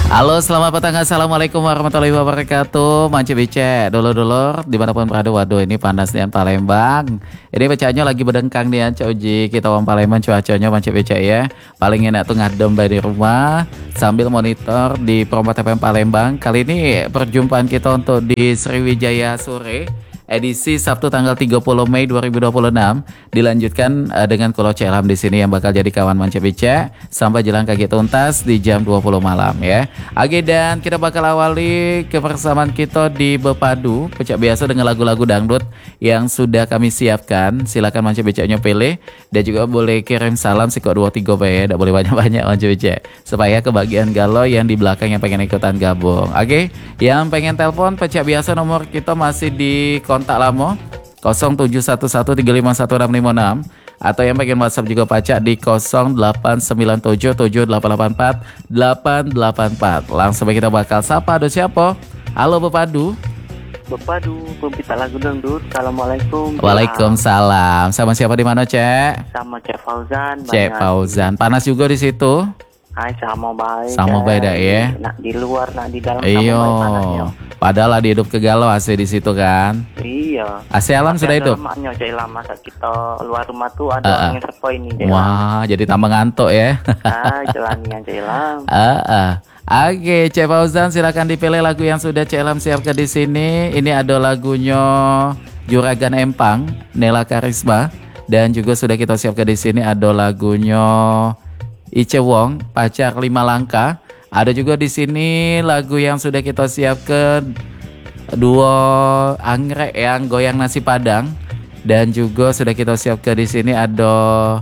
Halo, selamat petang. Assalamualaikum warahmatullahi wabarakatuh. Manci becek, dulur-dulur dimanapun berada. Waduh, ini panas nih Palembang. Ini becaknya lagi berdengkang nih Cak Uji. Kita orang Palembang cuacanya manci becek ya. Paling enak tuh ngadem di rumah sambil monitor di Promo TPM Palembang. Kali ini perjumpaan kita untuk di Sriwijaya Sore. Edisi Sabtu tanggal 30 Mei 2026 dilanjutkan dengan Kulo Celam di sini yang bakal jadi kawan Manca Becek sampai jalan kaki tuntas di jam 20 malam ya. Oke, dan kita bakal awali kebersamaan kita di Bepadu Becek biasa dengan lagu-lagu dangdut yang sudah kami siapkan. Silakan Manca Beceknya pilih dan juga boleh kirim salam sikok 23 ya, tidak boleh banyak-banyak Manca Becek supaya kebagian galau yang di belakang yang pengen ikutan gabung. Oke, yang pengen telepon Becek biasa nomor kita masih di kontak lama 0711351656 atau yang pengen WhatsApp juga pacak di 089778884884. Langsung kita bakal sapa. Aduh, siapa? Halo Bepadu. Bepadu, peminta lagu dangdut. Assalamualaikum. Waalaikumsalam. Sama siapa di mana, Cek? Sama Cek Fauzan. Cek Fauzan. Panas juga di situ? Hai, sama baik. Sama baik dah ya. Nak di luar, nak di dalam. Iyo. Padahal lah di hidup ke galau AC di situ kan. Iya. AC alam sudah itu. Lemaknya Cek Ilham, masa kita luar rumah tuh ada angin sepoi ini Cek Ilham. Wah, jadi tambah ngantuk ya. Jalanian Cek Ilham. Oke, Cek Fauzan silakan dipilih lagu yang sudah Cek Ilham siapkan di sini. Ini ada lagunya Juragan Empang, Nela Karisma, dan juga sudah kita siapkan di sini ada lagunya Ice Wong, Pacar Lima Langkah. Ada juga di sini lagu yang sudah kita siapkan, duo Anggrek yang Goyang Nasi Padang, dan juga sudah kita siapkan di sini ada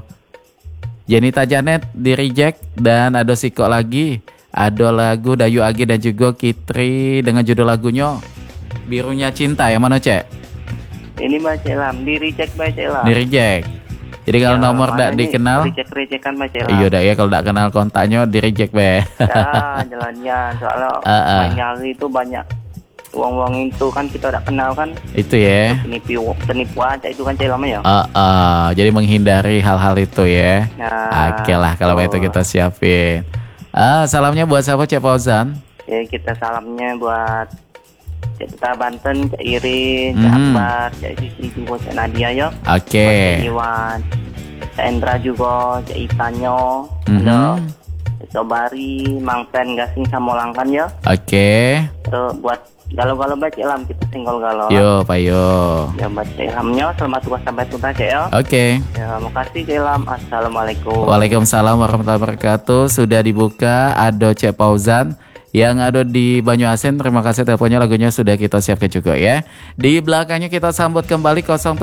Jenita Janet di Reject, dan ada Siko lagi, ada lagu Dayu Agi dan juga Kitri dengan judul lagunya Birunya Cinta. Yang mana, Cek? Ini Mbak Cek Ilham, di reject Mbak Cek Ilham. Di Reject. Jadi kalau Ya, nomor tidak dikenal, reject-rejectan Mbak Cek Ilham. iya dah ya, kalau tidak kenal kontaknya di reject be. Ya, jalannya soalnya banyak itu banyak uang-uang itu kan kita udah kenal kan. Itu ya. Penipu aja itu kan Cek Ilham ya. Jadi menghindari hal-hal itu ya. Nah, Oke lah kalau itu kita siapin. Salamnya buat siapa, Cek Fauzan? Ya, kita salamnya buat Cek Peta Banten, Cek Irin, Cek Akbar, Cek Sisi juga, Cek Nadia ya. Oke. Cek Iwan, Cek Endra juga, Cek Itanyo, Cek Sobari, Mang Pen Gasing sama Langkan ya. Oke. Terus buat galau-galau Mbak Cek Ilham, kita singgol galau. Yo, payo. Ya Mbak Cek Ilhamnya, selamat tugas sampai tuntas Cek ya. Oke. Ya, makasih Cek Ilham. Assalamualaikum. Waalaikumsalam warahmatullahi wabarakatuh. Sudah dibuka, ada Cek Fauzan yang ada di Banyuasin. Terima kasih teleponnya, lagunya sudah kita siapkan juga ya. Di belakangnya kita sambut kembali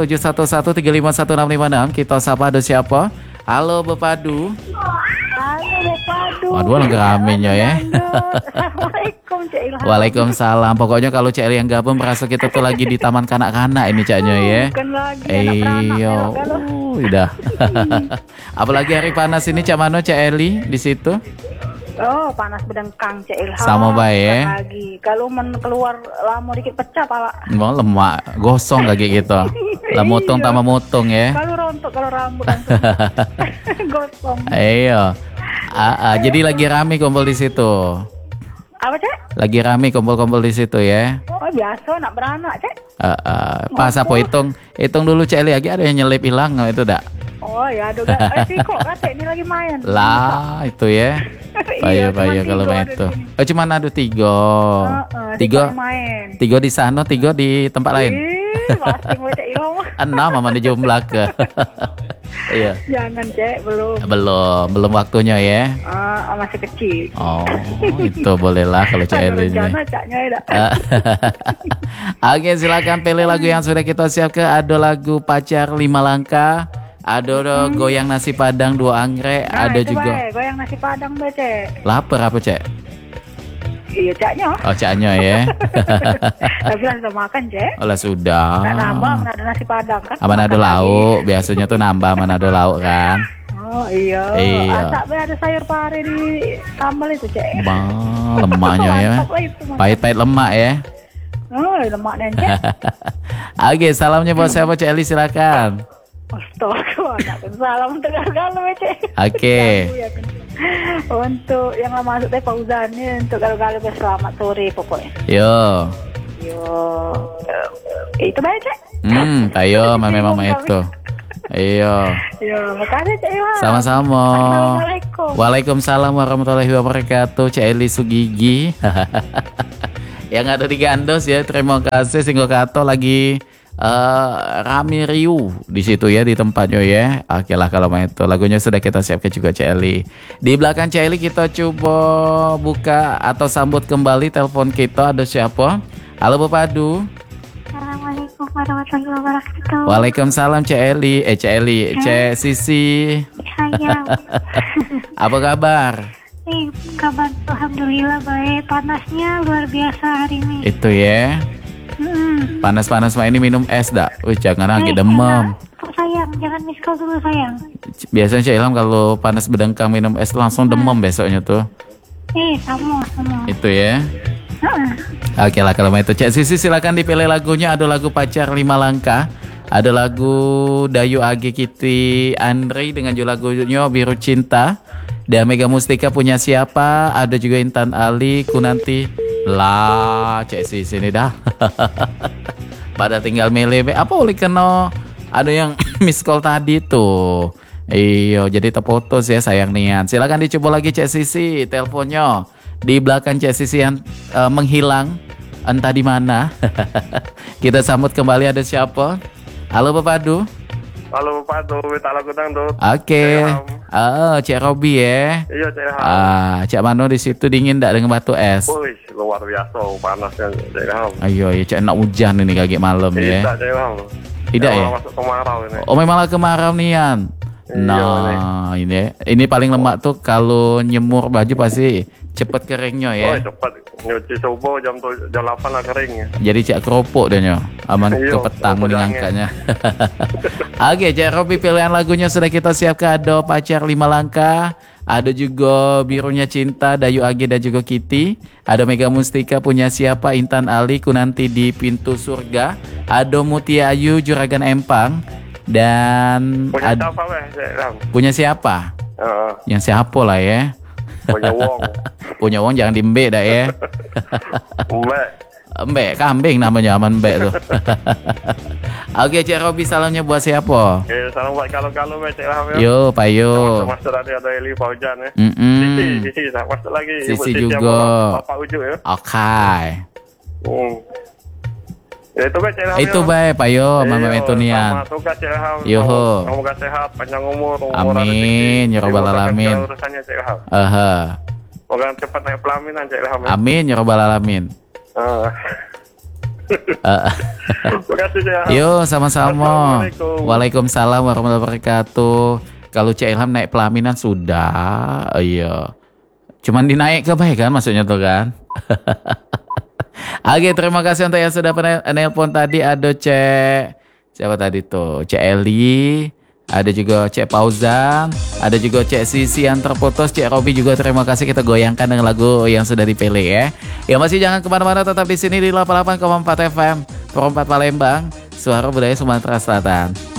0711351656. Kita sapa, ada siapa? Halo Bepadu. Halo Bepadu. Waduh, lengkap ramennya ya. Assalamualaikum Cek Ilham. Waalaikumsalam. Pokoknya kalau Cek yang gabung merasa kita tuh lagi di taman kanak-kanak ini Caknya ya. Bukan lagi anak beranak. Iyo, udah. Apalagi hari panas ini Cak Mano, Cak Eli di situ. Oh, panas berdengkang Cek Ilham. Sama baik ya. Lagi. Kalau keluar lama dikit pecah pala. Mau lemak, gosong kaki gitu. Lah motong tambah motong ya. Kalau rontok, kalau rambut langsung gosong. Iya. Jadi lagi rame kumpul di situ. Apa Cek? Lagi rame kumpul-kumpul di situ ya. Oh, biasa nak beranak Cek. Pas apa hitung dulu Cek Eli lagi ada yang nyelip hilang itu dak. Oh ya, aduh sih kok kata ini lagi main. Lah itu ya. Payo kalau main itu. Oh cuman ada tiga. Tiga di sana, tiga di tempat lain. Pasti mau Cek Ilham. 6 mana jumlah ke. Iya. Jangan Cek, Belum waktunya ya. Masih kecil. Oh, itu bolehlah kalau Cek Eli. Rencana Caknya ya. Oke, silakan pilih lagu yang sudah kita siapkan. Ada lagu Pacar Lima Langkah, ada Goyang Nasi Padang, dua Anggrek, ada juga Goyang Nasi Padang Mbak Cek. Lapar apa Cek? Iya Caknya. Oh Caknya ya. Tapi kan sudah makan Cek. Oh lah sudah. Nggak nambah, mana ada nasi padang kan. Mana ada lauk, biasanya tuh nambah mana ada lauk kan. Oh iya. Asak ada sayur pare di sambal itu Cek. Lemaknya ya. Pahit-pahit lemak ya. Oh lemak dan Cek. Oke, salamnya buat siapa Cek Eli, silakan. Astaga, anak salam tegar galau Cek. Oke. Untuk yang masuk teh Fauzan ini untuk kalau selamat sore pokoknya. Yo. Itu baik Cek. Ayo mama itu. Iya. Yo, makasih Cek Ilham. Sama-sama. Assalamualaikum. Waalaikumsalam warahmatullahi wabarakatuh. Cek Eli Sugigi. Yang ada di Gandos ya. Terima kasih Singgo Kato lagi rame riuh di situ ya di tempatnya ya. Oke lah kalau itu lagunya sudah kita siapkan juga Cek Eli. Di belakang Cek Eli kita coba buka atau sambut kembali telepon kita. Ada siapa? Halo Bu Padu. Assalamualaikum warahmatullahi wabarakatuh. Waalaikumsalam Cek Eli, Cek Sisi. Sayang. Apa kabar? Kabar alhamdulillah baik. Panasnya luar biasa hari ini. Itu ya. Panas-panas mah ini minum es dak. Jangan lagi demam. Sayang, jangan miss call dulu sayang. Biasanya Cek Ilham kalau panas bedengkang minum es langsung demam besoknya tuh. Sama. Itu ya. Oke lah kalau itu Cek Sisi silakan dipilih lagunya. Ada lagu Pacar 5 Langkah, ada lagu Dayu Agi Kiti Andre dengan judul lagunya Biru Cinta, dan Mega Mustika Punya Siapa, ada juga Intan Ali Kunanti lah. Cek Sisi ini dah. Pada tinggal milih apa boleh kena ada yang miss call tadi tuh. Iyo jadi terputus ya sayang nian. Silakan dicoba lagi Cek Sisi teleponnya. Di belakang Cek Sisi yang menghilang entah di mana. Kita sambut kembali, ada siapa? Halo Pak Padu. Halo Pak Padu, minta lagu dangdut. Oke. Cek Robi ya. Iya Cek Ilham. Cek Mano di situ dingin enggak dengan batu es? Wih, luar biasa panasnya Cek Ilham. Ayo ya Cek nak hujan ini kaget malam ya. Tidak Cek Ilham. Tidak ya? Masuk kemarau ini. Oh memang lah kemarau nian. Nah ini paling lemak tuh kalau nyemur baju pasti cepet keringnya ya. Oh cepet nyuci subuh jam 8 lah kering ya. Jadi cek keropok dan yo aman ke Iya, petang keropok ngangkatnya. Oke Cek Robi pilihan lagunya sudah kita siapkan. Ada Pacar 5 Langkah, ada juga Birunya Cinta Dayu Agi dan juga Kitty, ada Mega Mustika Punya Siapa, Intan Ali Kunanti di Pintu Surga, ada Mutia Ayu Juragan Empang, dan Punya siapa weh Cek Ilham? Punya Siapa? Yang siapa lah ya. Punya wong. Punya wong jangan diembe dah ya. Mbak. Mbek kambing namanya aman mbek tuh. Oke Cek Robi salamnya buat siapa? Oke, salam buat kalau weh Cek Ilham ya. Yo payo. Master ada Eli Fauzan ya. Sisi masuk lagi. Sisi Ibu juga. Bapak Uju ya. Oke. Ya itu Cek Ilham. Itu baik payo mama itu nian. Selamat tugas Cek Ilham. Yoho. Semoga sehat, panjang umur. Amin ya robbal alamin. Urusannya Cek Ilham. Semoga cepat naik pelaminan Cek Ilham. Amin ya robbal alamin. Terima kasih Cek Ilham. Yo sama-sama. Assalamualaikum. Waalaikumsalam warahmatullahi wabarakatuh. Kalau Cek Ilham naik pelaminan sudah. Iya. Cuman dinaik ke baik kan maksudnya tuh kan. Oke, terima kasih untuk yang sudah penelpon tadi. Ada siapa tadi tuh? Cek Eli, ada juga Cek Fauzan, ada juga Cek Sisi yang terputus. Cek Robi juga terima kasih, kita goyangkan dengan lagu yang sudah dipilih ya. Ya masih jangan kemana-mana, tetap di sini di 88,4 FM, Perempat Palembang, Suara Budaya Sumatera Selatan.